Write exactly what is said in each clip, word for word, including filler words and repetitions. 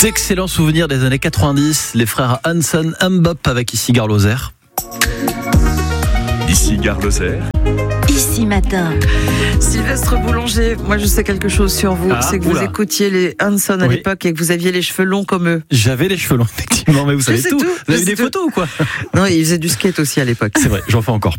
D'excellents souvenirs des années quatre-vingt-dix, les frères Hanson Mbop avec ici Gare Lozère. Ici Gare Lozère. Ici Matin. Sylvestre Boulanger, moi je sais quelque chose sur vous, Ah, c'est que oula. vous écoutiez les Hanson à Oui. l'époque et que vous aviez les cheveux longs comme eux. J'avais les cheveux longs, effectivement, mais vous Je savez sais tout. tout, Vous je avez sais des tout. photos ou quoi? Non, ils faisaient du skate aussi à l'époque. C'est vrai, j'en fais encore.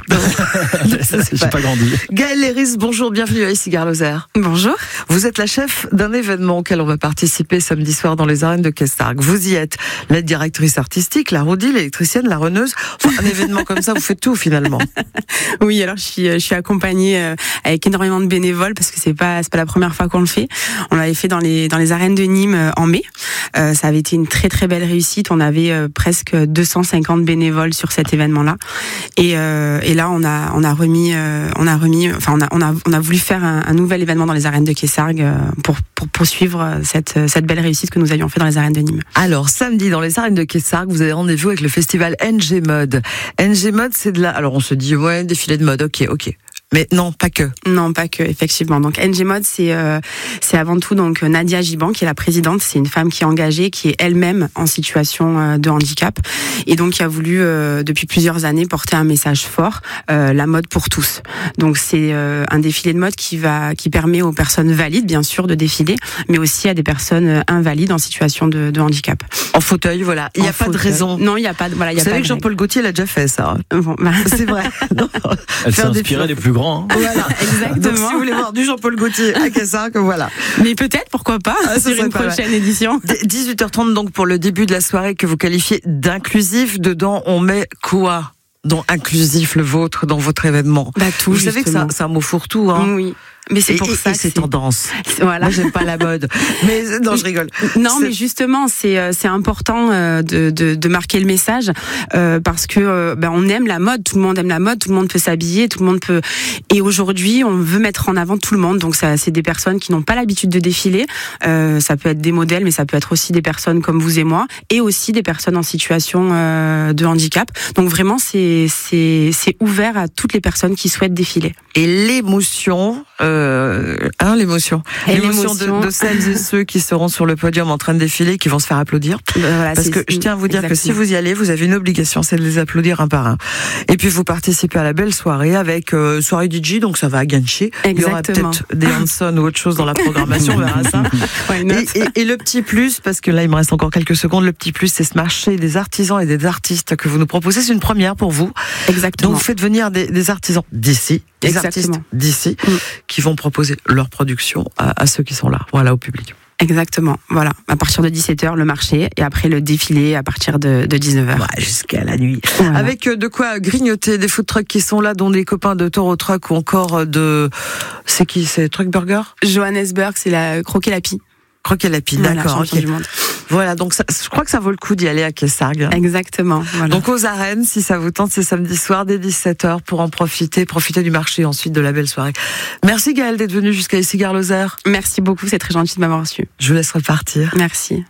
c'est J'ai pas- pas grandi. Gaëlle Léris, bonjour, bienvenue à Ici Gare Lozère. Bonjour. Vous êtes la chef d'un événement auquel on va participer samedi soir dans les arènes de Caissargues. Vous y êtes la directrice artistique, la roadie, l'électricienne, la runneuse. Enfin, un événement comme ça, vous faites tout finalement. Oui, alors je suis, je suis accompagnée euh, avec énormément de bénévoles parce que c'est pas, c'est pas la première fois qu'on le fait. On l'avait fait dans les, dans les arènes de Nîmes euh, en mai. Euh, ça avait été une très très belle réussite. On avait euh, presque deux cent cinquante bénévoles sur cet événement-là. Et, euh, et là, on a, on a remis, euh, on a remis, enfin, on a, on a, on a voulu faire un, un nouvel événement dans les arènes de Caissargues euh, pour, pour poursuivre cette, cette belle réussite que nous avions fait dans les arènes de Nîmes. Alors, samedi, dans les arènes de Caissargues, vous avez rendez-vous avec le festival N G Mode. N G Mode, c'est de la... Alors, on se dit, ouais, défilé de mode, ok, ok. Mais non, pas que. Non, pas que, effectivement. Donc N G Mode, c'est euh, c'est avant tout donc Nadia Giban qui est la présidente. C'est une femme qui est engagée, qui est elle-même en situation euh, de handicap, et donc qui a voulu euh, depuis plusieurs années porter un message fort, euh, la mode pour tous. Donc c'est euh, un défilé de mode qui va qui permet aux personnes valides, bien sûr, de défiler, mais aussi à des personnes invalides en situation de, de handicap. En fauteuil, voilà. Il n'y a En pas de fauteuil. raison. Non, il n'y a pas de voilà. Il y a Vous pas savez de que Jean-Paul Gaultier l'a déjà fait, ça. règle. Bon, bah, C'est vrai. Non. Elle s'est Faire des inspirée films. des plus grands. Hein. Voilà. exactement. Donc, si vous voulez voir du Jean-Paul Gaultier à Caissargues, voilà. Mais peut-être, pourquoi pas, Ah, ça sur serait une pas mal. prochaine édition. dix-huit heures trente donc pour le début de la soirée que vous qualifiez d'inclusif. Dedans, on met quoi dans inclusif, le vôtre, dans votre événement? Bah tout. Vous savez que c'est un, c'est un mot fourre-tout, hein. Oui. Mais c'est Et- pour et- ça et que c'est tendance. Voilà. Moi, j'aime pas la mode. Mais non, je rigole. Non, C'est- mais justement, c'est euh, c'est important euh, de, de de marquer le message euh, parce que euh, ben on aime la mode, tout le monde aime la mode, tout le monde peut s'habiller, tout le monde peut. Et aujourd'hui, on veut mettre en avant tout le monde. Donc ça, c'est des personnes qui n'ont pas l'habitude de défiler. Euh, ça peut être des modèles, mais ça peut être aussi des personnes comme vous et moi, et aussi des personnes en situation euh, de handicap. Donc vraiment, c'est c'est c'est ouvert à toutes les personnes qui souhaitent défiler. Et l'émotion, euh, hein, l'émotion, Et l'émotion de, l'émotion. de celles et ceux qui seront sur le podium en train de défiler, qui vont se faire applaudir. Euh, voilà, Parce c'est- que je tiens à vous dire que si exactement. vous y allez, vous avez une obligation, c'est de les applaudir un par un. Et puis vous participez à la belle soirée avec euh, soirée D J, donc ça va à Gancher. Il y aura Exactement. peut-être des Hanson ou autre chose dans la programmation, on verra ça. Why not? Et, et, et le petit plus, parce que là il me reste encore quelques secondes, le petit plus, c'est ce marché des artisans et des artistes que vous nous proposez. C'est une première pour vous. Exactement. Donc vous faites venir des, des artisans d'ici, des Exactement. artistes d'ici, Mm. qui vont proposer leur production à, à ceux qui sont là, voilà, au public. Exactement, voilà. À partir de dix-sept heures, le marché, et après le défilé à partir de, de dix-neuf heures. Ouais, jusqu'à la nuit. Voilà. Avec euh, de quoi grignoter, des food trucks qui sont là, dont des copains de Toro Truck ou encore euh, de... C'est qui? C'est Truck Burger? Johannesburg, c'est la croquer la pie. Croquer la pile, Voilà, d'accord. champion ok. du monde. Voilà, donc ça, je crois que ça vaut le coup d'y aller à Caissargues. Exactement, voilà. Donc aux arènes, si ça vous tente, c'est samedi soir dès dix-sept heures pour en profiter, profiter du marché ensuite de la belle soirée. Merci Gaëlle d'être venue jusqu'à ici Gare Lozère. Merci beaucoup, c'est très gentil de m'avoir reçu. Je vous laisse repartir. Merci.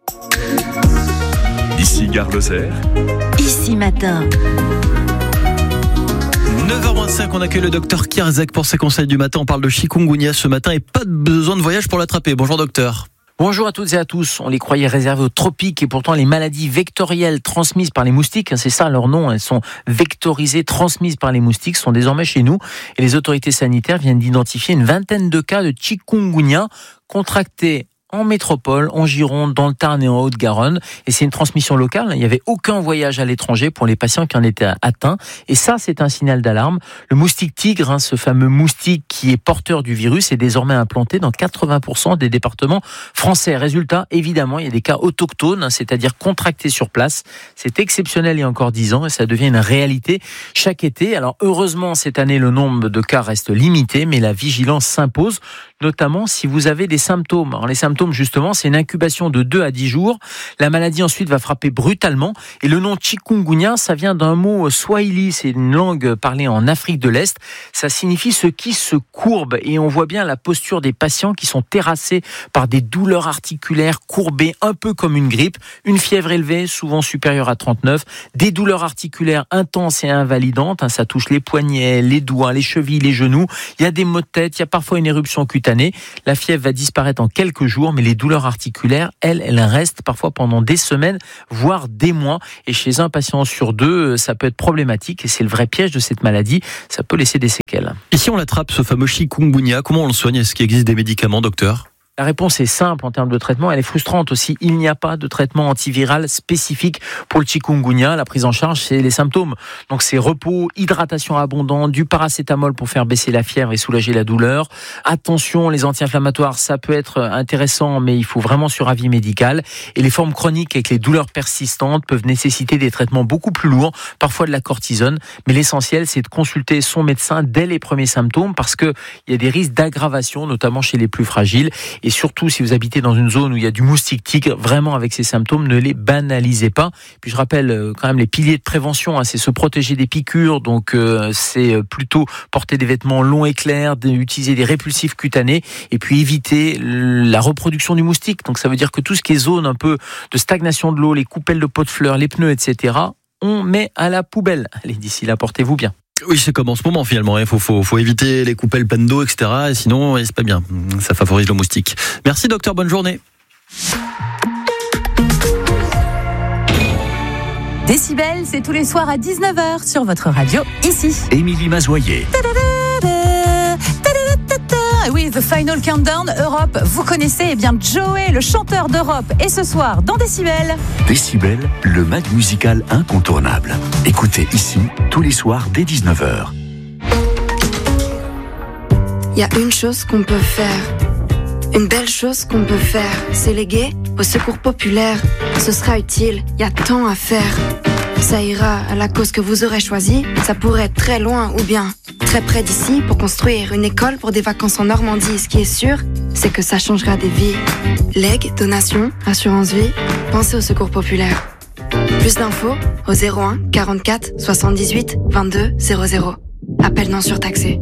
Ici Gare Lozère. Ici Matin. neuf heures cinq, on accueille le docteur Kierzek pour ses conseils du matin. On parle de chikungunya ce matin et pas de besoin de voyage pour l'attraper. Bonjour docteur. Bonjour à toutes et à tous. On les croyait réservées aux tropiques et pourtant les maladies vectorielles transmises par les moustiques, c'est ça leur nom, elles sont vectorisées, transmises par les moustiques, sont désormais chez nous. Et les autorités sanitaires viennent d'identifier une vingtaine de cas de chikungunya contractés en métropole, en Gironde, dans le Tarn et en Haute-Garonne. Et c'est une transmission locale. Il n'y avait aucun voyage à l'étranger pour les patients qui en étaient atteints. Et ça, c'est un signal d'alarme. Le moustique tigre, hein, ce fameux moustique qui est porteur du virus, est désormais implanté dans quatre-vingts pour cent des départements français. Résultat, évidemment, il y a des cas autochtones, hein, c'est-à-dire contractés sur place. C'est exceptionnel il y a encore dix ans et ça devient une réalité chaque été. Alors, heureusement, cette année, le nombre de cas reste limité, mais la vigilance s'impose, notamment si vous avez des symptômes. Alors, les symptômes, justement, c'est une incubation de deux à dix jours. La maladie ensuite va frapper brutalement. Et le nom chikungunya, ça vient d'un mot swahili, c'est une langue parlée en Afrique de l'Est. Ça signifie ce qui se courbe. Et on voit bien la posture des patients qui sont terrassés par des douleurs articulaires courbées, un peu comme une grippe. Une fièvre élevée, souvent supérieure à trente-neuf. Des douleurs articulaires intenses et invalidantes. Ça touche les poignets, les doigts, les chevilles, les genoux. Il y a des maux de tête, il y a parfois une éruption cutanée. cutanée. La fièvre va disparaître en quelques jours, mais les douleurs articulaires, elles, elles restent parfois pendant des semaines, voire des mois. Et chez un patient sur deux, ça peut être problématique. Et c'est le vrai piège de cette maladie. Ça peut laisser des séquelles. Et si on l'attrape, ce fameux chikungunya, comment on le soigne ? Est-ce qu'il existe des médicaments, docteur ? La réponse est simple en termes de traitement, elle est frustrante aussi. Il n'y a pas de traitement antiviral spécifique pour le chikungunya. La prise en charge, c'est les symptômes. Donc c'est repos, hydratation abondante, du paracétamol pour faire baisser la fièvre et soulager la douleur. Attention, les anti-inflammatoires, ça peut être intéressant, mais il faut vraiment sur avis médical. Et les formes chroniques avec les douleurs persistantes peuvent nécessiter des traitements beaucoup plus lourds, parfois de la cortisone. Mais l'essentiel, c'est de consulter son médecin dès les premiers symptômes parce qu'il y a des risques d'aggravation, notamment chez les plus fragiles. Et surtout, si vous habitez dans une zone où il y a du moustique tigre, vraiment avec ces symptômes, ne les banalisez pas. Puis je rappelle quand même les piliers de prévention, hein, c'est se protéger des piqûres, donc euh, c'est plutôt porter des vêtements longs et clairs, utiliser des répulsifs cutanés, et puis éviter la reproduction du moustique. Donc ça veut dire que tout ce qui est zone un peu de stagnation de l'eau, les coupelles de pots de fleurs, les pneus, et cetera, on met à la poubelle. Allez, d'ici là, portez-vous bien. Oui, c'est comme en ce moment finalement. Il faut, faut, faut éviter les coupelles pleines d'eau, et cetera. Et sinon, c'est pas bien. Ça favorise le moustique. Merci docteur, bonne journée. Décibel, c'est tous les soirs à dix-neuf heures sur votre radio, ici. Émilie Mazoyer. Oui, The Final Countdown, Europe, vous connaissez, eh bien Joey, le chanteur d'Europe, est ce soir dans Décibel. Décibel, le mag musical incontournable. Écoutez ici, tous les soirs dès dix-neuf heures. Il y a une chose qu'on peut faire, une belle chose qu'on peut faire, c'est léguer au secours populaire. Ce sera utile, il y a tant à faire. Ça ira à la cause que vous aurez choisie, ça pourrait être très loin ou bien très près d'ici pour construire une école pour des vacances en Normandie. Ce qui est sûr, c'est que ça changera des vies. Legs, donations, assurance vie, pensez au secours populaire. Plus d'infos au zéro un quarante-quatre soixante-dix-huit vingt-deux zéro zéro. Appel non surtaxé.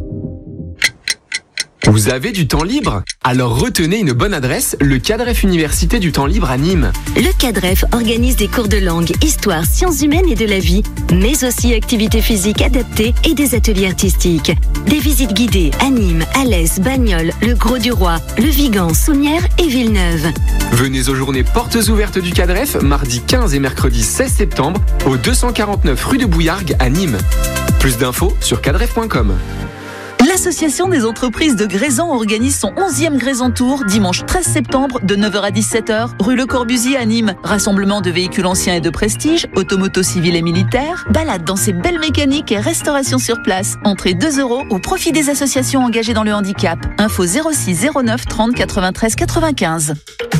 Vous avez du temps libre ? Alors retenez une bonne adresse, le CADREF Université du temps libre à Nîmes. Le CADREF organise des cours de langue, histoire, sciences humaines et de la vie, mais aussi activités physiques adaptées et des ateliers artistiques. Des visites guidées à Nîmes, Alès, Bagnols, le Gros-du-Roi, le Vigan, Soumières et Villeneuve. Venez aux journées portes ouvertes du CADREF, mardi quinze et mercredi seize septembre, au deux cent quarante-neuf rue de Bouillargues à Nîmes. Plus d'infos sur cadref point com. L'Association des entreprises de Grésan organise son onzième Grésan Tour dimanche treize septembre de neuf heures à dix-sept heures, rue Le Corbusier à Nîmes. Rassemblement de véhicules anciens et de prestige, automoto civil et militaire, balade dans ces belles mécaniques et restauration sur place. Entrée deux euros au profit des associations engagées dans le handicap. Info zéro six zéro neuf trente quatre-vingt-treize quatre-vingt-quinze.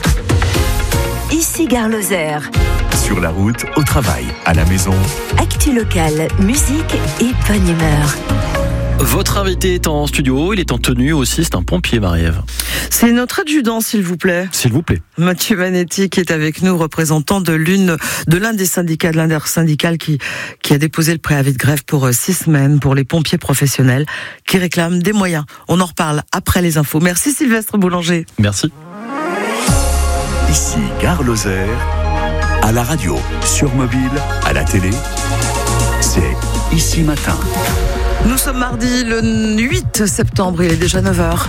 Ici Gare Lozère. Sur la route, au travail, à la maison. Actu locale, musique et bonne humeur. Votre invité est en studio, il est en tenue aussi, c'est un pompier, Marie-Ève. C'est notre adjudant, s'il vous plaît. S'il vous plaît. Mathieu Manetti, qui est avec nous, représentant de l'une, de l'un des syndicats, de l'intersyndical qui, qui a déposé le préavis de grève pour six semaines pour les pompiers professionnels qui réclament des moyens. On en reparle après les infos. Merci Sylvestre Boulanger. Merci. Ici, Gare Lozère, à la radio, sur mobile, à la télé, c'est Ici Matin. Nous sommes mardi le huit septembre, il est déjà neuf heures.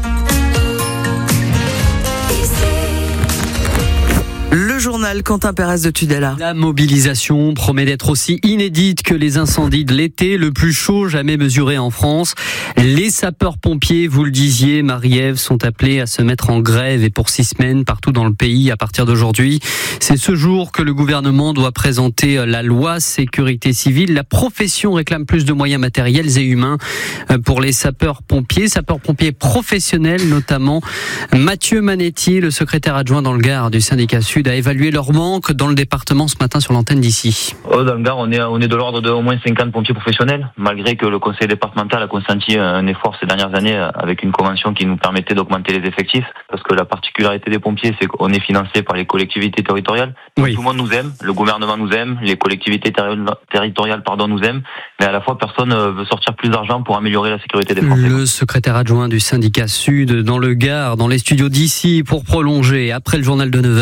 Le journal Quentin Pérez de Tudela. La mobilisation promet d'être aussi inédite que les incendies de l'été, le plus chaud jamais mesuré en France. Les sapeurs-pompiers, vous le disiez, Marie-Ève, sont appelés à se mettre en grève et pour six semaines partout dans le pays à partir d'aujourd'hui. C'est ce jour que le gouvernement doit présenter la loi sécurité civile. La profession réclame plus de moyens matériels et humains pour les sapeurs-pompiers, sapeurs-pompiers professionnels notamment. Mathieu Manetti, le secrétaire adjoint dans le Gard du syndicat Sud, a évalué leur manque dans le département ce matin sur l'antenne d'ici. Oh, dans le Gard, on est, on est de l'ordre de au moins cinquante pompiers professionnels, malgré que le conseil départemental a consenti un effort ces dernières années avec une convention qui nous permettait d'augmenter les effectifs. Parce que la particularité des pompiers, c'est qu'on est financé par les collectivités territoriales. Oui. Tout le monde nous aime, le gouvernement nous aime, les collectivités terri- territoriales pardon, nous aiment, mais à la fois personne veut sortir plus d'argent pour améliorer la sécurité des Français. Le secrétaire adjoint du syndicat Sud dans le Gard, dans les studios d'ici, pour prolonger après le journal de neuf heures cette discussion.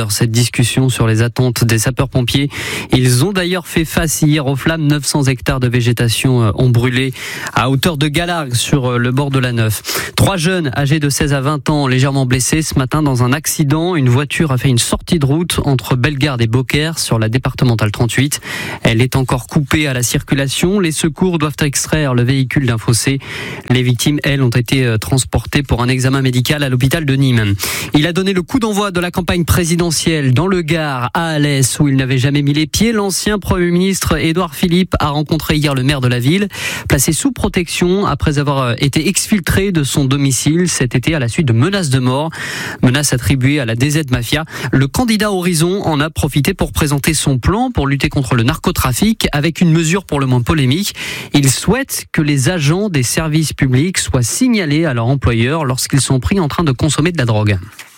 discussion sur les attentes des sapeurs-pompiers. Ils ont d'ailleurs fait face hier aux flammes. neuf cents hectares de végétation ont brûlé à hauteur de Galargues sur le bord de la Neuf. Trois jeunes âgés de seize à vingt ans légèrement blessés ce matin dans un accident. Une voiture a fait une sortie de route entre Bellegarde et Beaucaire sur la départementale trente-huit. Elle est encore coupée à la circulation. Les secours doivent extraire le véhicule d'un fossé. Les victimes, elles, ont été transportées pour un examen médical à l'hôpital de Nîmes. Il a donné le coup d'envoi de la campagne présidentielle dans le Gard, à Alès, où il n'avait jamais mis les pieds. L'ancien Premier ministre Édouard Philippe a rencontré hier le maire de la ville, placé sous protection après avoir été exfiltré de son domicile cet été à la suite de menaces de mort. Menaces attribuées à la D Z Mafia. Le candidat Horizon en a profité pour présenter son plan pour lutter contre le narcotrafic avec une mesure pour le moins polémique. Il souhaite que les agents des services publics soient signalés à leur employeur lorsqu'ils sont pris en train de consommer de la drogue.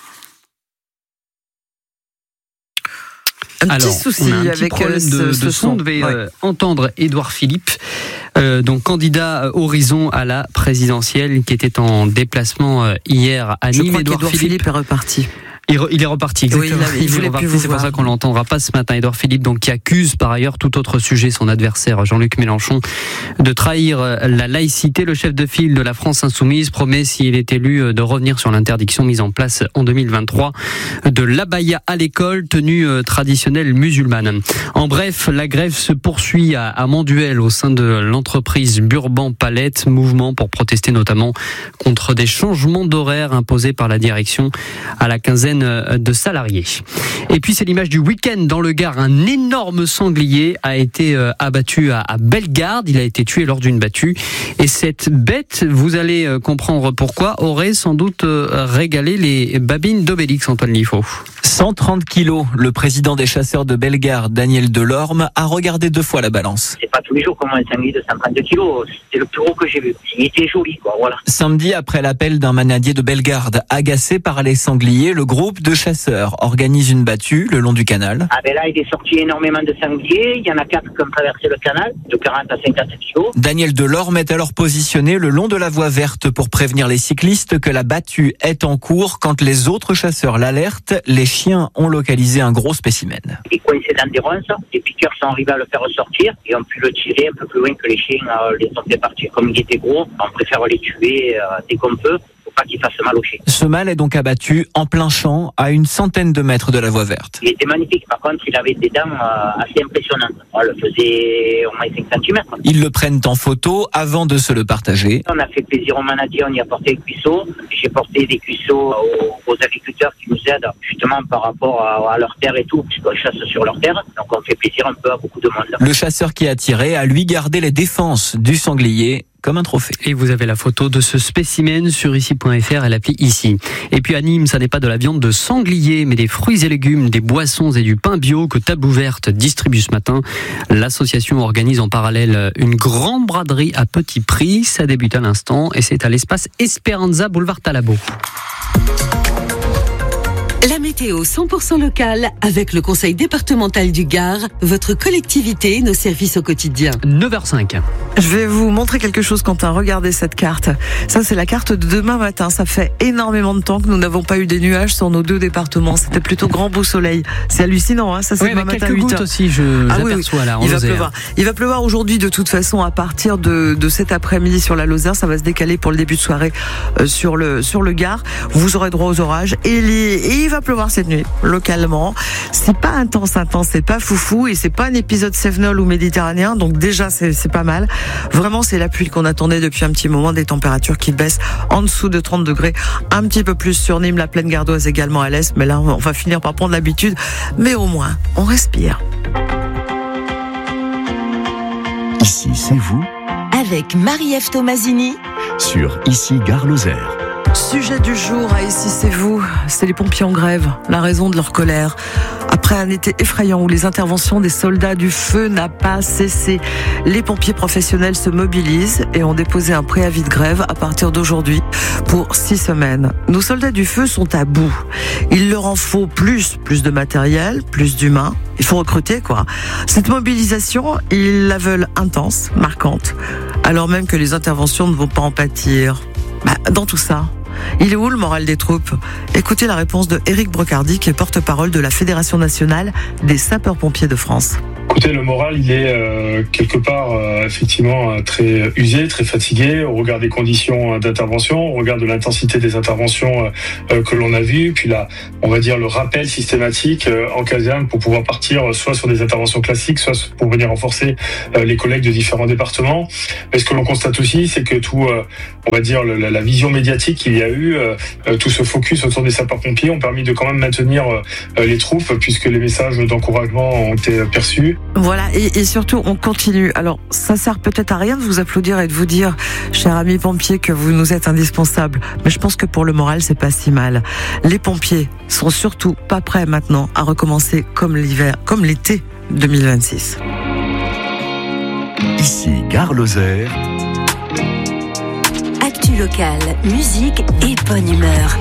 Un Alors, petit souci on a un petit avec problème ce, de, ce de son. son. On devait Ouais. euh, entendre Édouard Philippe, euh, donc candidat Horizon à la présidentielle, qui était en déplacement euh, hier à Je Nîmes. crois Édouard qu'Édouard Philippe est reparti. Il, re, il est reparti, exactement. Oui, il, avait, il est voulait reparti, plus vous c'est pour voir. ça qu'on l'entendra pas ce matin. Édouard Philippe, donc, qui accuse par ailleurs tout autre sujet son adversaire Jean-Luc Mélenchon de trahir la laïcité. Le chef de file de la France Insoumise promet, s'il est élu, de revenir sur l'interdiction mise en place en deux mille vingt-trois de l'abaya à l'école, tenue traditionnelle musulmane. En bref, la grève se poursuit à, à Manduel au sein de l'entreprise Burban Palette, mouvement pour protester notamment contre des changements d'horaire imposés par la direction à la quinzaine de salariés. Et puis c'est l'image du week-end dans le Gard. Un énorme sanglier a été abattu à Bellegarde. Il a été tué lors d'une battue. Et cette bête, vous allez comprendre pourquoi, aurait sans doute régalé les babines d'Obélix, Antoine Liffaut. cent trente kilos. Le président des chasseurs de Bellegarde, Daniel Delorme, a regardé deux fois la balance. C'est pas tous les jours qu'on voit un sanglier de cent trente kilos. C'est le plus gros que j'ai vu. Il était joli, quoi, voilà. Samedi, après l'appel d'un manadier de Bellegarde, agacé par les sangliers, le groupe de chasseurs organise une battue le long du canal. Ah ben là, il est sorti énormément de sangliers. Il y en a quatre qui ont traversé le canal, de quarante à cinquante kilos. Daniel Delorme est alors positionné le long de la voie verte pour prévenir les cyclistes que la battue est en cours. Quand les autres chasseurs l'alertent, les chiens ont localisé un gros spécimen. Il est coincé dans des ronces. Les piqueurs sont arrivés à le faire ressortir et ont pu le tirer un peu plus loin que les chiens euh, les ont fait partir. Comme il était gros, on préfère les tuer euh, dès qu'on peut. Pas qu'il fasse mal au chien. Ce mâle est donc abattu en plein champ, à une centaine de mètres de la voie verte. Il était magnifique. Par contre, il avait des dents euh, assez impressionnantes. On le faisait au moins cinq centimètres. Ils le prennent en photo avant de se le partager. On a fait plaisir aux manadiers, on y a porté des cuisseaux. J'ai porté des cuisseaux aux, aux agriculteurs qui nous aident justement par rapport à, à leur terre et tout, puisqu'on chasse sur leur terre. Donc on fait plaisir un peu à beaucoup de monde. Le chasseur qui a tiré a lui gardé les défenses du sanglier comme un trophée. Et vous avez la photo de ce spécimen sur ici point f r et l'appli Ici. Et puis à Nîmes, ça n'est pas de la viande de sanglier, mais des fruits et légumes, des boissons et du pain bio que Table Ouverte distribue ce matin. L'association organise en parallèle une grande braderie à petit prix. Ça débute à l'instant et c'est à l'espace Esperanza, boulevard Talabo. La météo cent pour cent locale avec le Conseil départemental du Gard, votre collectivité, nos services au quotidien. neuf heures cinq. Je vais vous montrer quelque chose, Quentin. Regardez cette carte. Ça, c'est la carte de demain matin. Ça fait énormément de temps que nous n'avons pas eu des nuages sur nos deux départements. C'était plutôt grand beau soleil. C'est hallucinant, hein. Ça, c'est oui, demain avec matin à quelques huit heures. gouttes aussi, je Ah, j'aperçois oui, oui. là. En Il va Lozère. pleuvoir. Il va pleuvoir aujourd'hui de toute façon à partir de, de cet après-midi sur la Lozère. Ça va se décaler pour le début de soirée euh, sur le sur le Gard. Vous aurez droit aux orages et, les, et il va pleuvoir cette nuit localement. C'est pas intense, intense. C'est pas foufou et c'est pas un épisode cévenol ou méditerranéen. Donc déjà c'est c'est pas mal. Vraiment c'est la pluie qu'on attendait depuis un petit moment. Des températures qui baissent en dessous de trente degrés. Un petit peu plus sur Nîmes, la plaine gardoise également à l'est. Mais là on va finir par prendre l'habitude. Mais au moins on respire. Ici, c'est vous Avec Marie-Ève Tomasini sur Ici Gare Lozère. Sujet du jour à Ici c'est vous, c'est les pompiers en grève, la raison de leur colère. Après un été effrayant où les interventions des soldats du feu n'a pas cessé, les pompiers professionnels se mobilisent et ont déposé un préavis de grève à partir d'aujourd'hui pour six semaines. Nos soldats du feu sont à bout. Il leur en faut plus, plus de matériel, plus d'humains. Il faut recruter, quoi. Cette mobilisation, ils la veulent intense, marquante, alors même que les interventions ne vont pas en pâtir. Bah, dans tout ça, Il est où le moral des troupes? Écoutez la réponse de Éric Brocardi, qui est porte-parole de la Fédération nationale des sapeurs-pompiers de France. Écoutez, le moral, il est euh, quelque part euh, effectivement euh, très usé, très fatigué au regard des conditions euh, d'intervention, au regard de l'intensité des interventions euh, euh, que l'on a vues, puis là, on va dire le rappel systématique euh, en caserne pour pouvoir partir euh, soit sur des interventions classiques, soit pour venir renforcer euh, les collègues de différents départements. Mais ce que l'on constate aussi, c'est que tout, euh, on va dire le, la, la vision médiatique qu'il y a eu, euh, euh, tout ce focus autour des sapeurs-pompiers ont permis de quand même maintenir euh, les troupes, puisque les messages d'encouragement ont été perçus. Voilà, et, et surtout, on continue. Alors, ça sert peut-être à rien de vous applaudir et de vous dire, chers amis pompiers, que vous nous êtes indispensables. Mais je pense que pour le moral, c'est pas si mal. Les pompiers sont surtout pas prêts maintenant à recommencer comme l'hiver, comme l'été deux mille vingt-six. Ici, Gare Lozère. Actu locale, musique et bonne humeur.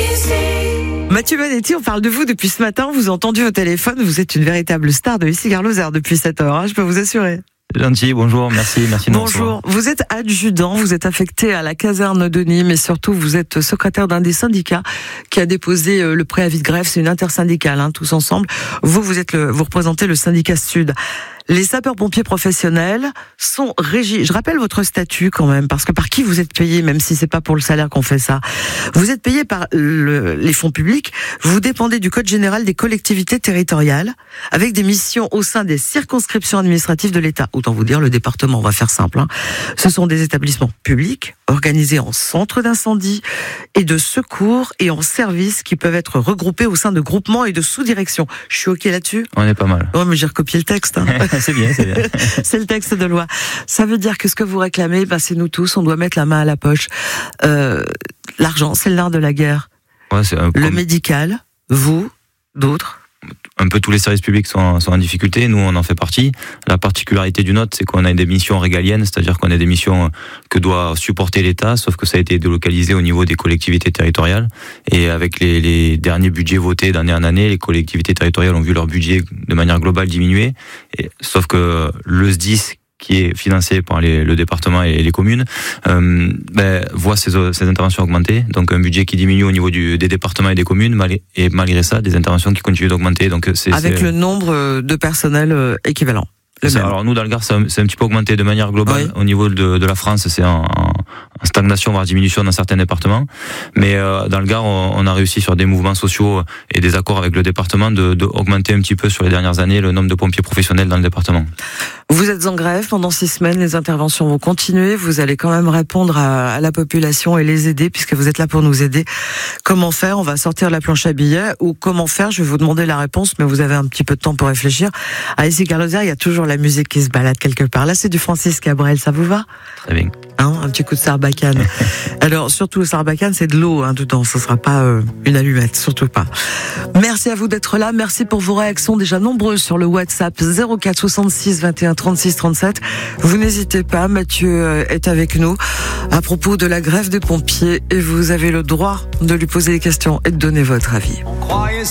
Mathieu Vanetti, on parle de vous depuis ce matin, vous entendu au téléphone, vous êtes une véritable star de Ici Gare Lozère depuis sept heures, hein, je peux vous assurer. Gentil, bonjour, merci, merci de nous Bonjour, vous êtes adjudant, vous êtes affecté à la caserne de Nîmes et surtout vous êtes secrétaire d'un des syndicats qui a déposé le préavis de grève, c'est une intersyndicale, hein, tous ensemble. Vous, vous êtes le, vous représentez le syndicat Sud. Les sapeurs-pompiers professionnels sont régis. Je rappelle votre statut quand même, parce que par qui vous êtes payé, même si c'est pas pour le salaire qu'on fait ça. Vous êtes payé par le, les fonds publics. Vous dépendez du Code général des collectivités territoriales, avec des missions au sein des circonscriptions administratives de l'État. Autant vous dire, le département, on va faire simple, hein. Ce sont des établissements publics, organisés en centres d'incendie et de secours et en services qui peuvent être regroupés au sein de groupements et de sous-directions. Je suis OK là-dessus? On est pas mal. Ouais, mais j'ai recopié le texte, hein. C'est bien, c'est bien. C'est le texte de loi. Ça veut dire que ce que vous réclamez, ben c'est nous tous, on doit mettre la main à la poche. Euh, l'argent, c'est le nerf de la guerre. Ouais, c'est un peu le comme... médical, vous, d'autres. Un peu tous les services publics sont, sont en difficulté, nous on en fait partie. La particularité du nôtre, c'est qu'on a des missions régaliennes, c'est-à-dire qu'on a des missions que doit supporter l'État, sauf que ça a été délocalisé au niveau des collectivités territoriales. Et avec les, les derniers budgets votés d'année en année, les collectivités territoriales ont vu leur budget de manière globale diminuer. Et, sauf que le S D I S, qui est financé par les, le département et les communes, euh, ben, voit ses, ses interventions augmenter. Donc un budget qui diminue au niveau du, des départements et des communes, mal, et malgré ça, des interventions qui continuent d'augmenter. Donc c'est, avec c'est... le nombre de personnel équivalent. Ça, alors nous dans le Gard, c'est un, c'est un petit peu augmenté de manière globale. Oui. Au niveau de, de la France, c'est en, en stagnation, voire diminution dans certains départements. Mais euh, dans le Gard, on, on a réussi sur des mouvements sociaux et des accords avec le département de, de augmenter un petit peu sur les dernières années le nombre de pompiers professionnels dans le département. Vous êtes en grève pendant six semaines, les interventions vont continuer. Vous allez quand même répondre à, à la population et les aider, puisque vous êtes là pour nous aider. Comment faire? On va sortir la planche à billets. Ou comment faire? Je vais vous demander la réponse, mais vous avez un petit peu de temps pour réfléchir. À Ici Gare Lozère, il y a toujours la musique qui se balade quelque part. Là, c'est du Francis Cabrel, ça vous va? Très bien. Hein, un petit coup de sarbacane. Alors, surtout le sarbacane, c'est de l'eau hein, dedans. Ce sera pas euh, une allumette, surtout pas. Merci à vous d'être là. Merci pour vos réactions déjà nombreuses sur le WhatsApp zéro quatre soixante-six vingt et un trente-six trente-sept. Vous n'hésitez pas, Mathieu est avec nous à propos de la grève des pompiers et vous avez le droit de lui poser des questions et de donner votre avis. On croyait